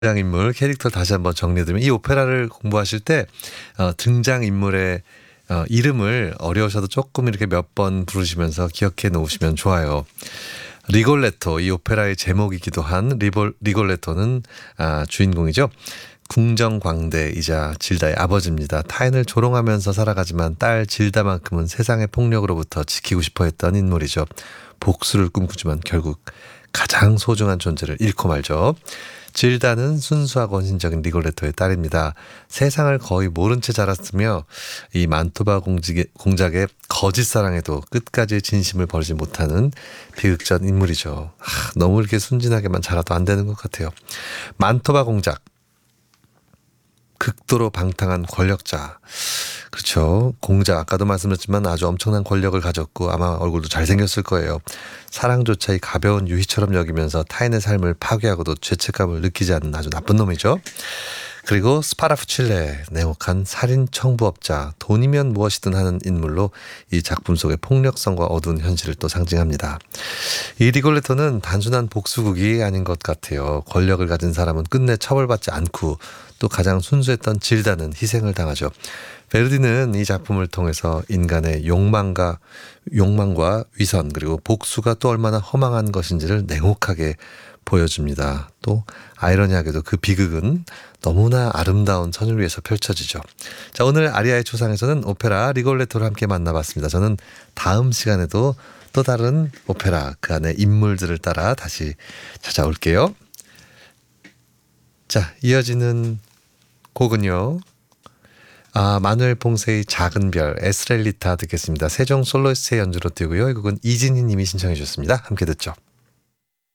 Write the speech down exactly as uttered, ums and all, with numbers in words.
등장인물 캐릭터를 다시 한번 정리해드리면 이 오페라를 공부하실 때 어, 등장인물의 어, 이름을 어려우셔도 조금 이렇게 몇 번 부르시면서 기억해 놓으시면 좋아요. 리골레토, 이 오페라의 제목이기도 한 리볼, 리골레토는 아, 주인공이죠. 궁정광대이자 질다의 아버지입니다. 타인을 조롱하면서 살아가지만 딸 질다만큼은 세상의 폭력으로부터 지키고 싶어 했던 인물이죠. 복수를 꿈꾸지만 결국 가장 소중한 존재를 잃고 말죠. 질다는 순수하고 헌신적인 리골레토의 딸입니다. 세상을 거의 모른 채 자랐으며 이 만토바 공직의, 공작의 거짓 사랑에도 끝까지 진심을 버리지 못하는 비극적 인물이죠. 아, 너무 이렇게 순진하게만 자라도 안 되는 것 같아요. 만토바 공작, 극도로 방탕한 권력자. 그렇죠. 공작, 아까도 말씀드렸지만 아주 엄청난 권력을 가졌고 아마 얼굴도 잘생겼을 거예요. 사랑조차 이 가벼운 유희처럼 여기면서 타인의 삶을 파괴하고도 죄책감을 느끼지 않는 아주 나쁜 놈이죠. 그리고 스파라푸칠레, 냉혹한 살인 청부업자, 돈이면 무엇이든 하는 인물로 이 작품 속의 폭력성과 어두운 현실을 또 상징합니다. 이 리골레토는 단순한 복수국이 아닌 것 같아요. 권력을 가진 사람은 끝내 처벌받지 않고 또 가장 순수했던 질다는 희생을 당하죠. 베르디는 이 작품을 통해서 인간의 욕망과 욕망과 위선 그리고 복수가 또 얼마나 허망한 것인지를 냉혹하게 보여줍니다. 또 아이러니하게도 그 비극은 너무나 아름다운 선을 위해서 펼쳐지죠. 자, 오늘 아리아의 초상에서는 오페라 리골레토를 함께 만나봤습니다. 저는 다음 시간에도 또 다른 오페라 그 안에 인물들을 따라 다시 찾아올게요. 자, 이어지는 곡은요. 아, 마누엘 퐁세의 작은 별, 에스렐리타 듣겠습니다. 세종 솔로이스트의 연주로 띄우고요. 이 곡은 이진희 님이 신청해 주셨습니다. 함께 듣죠.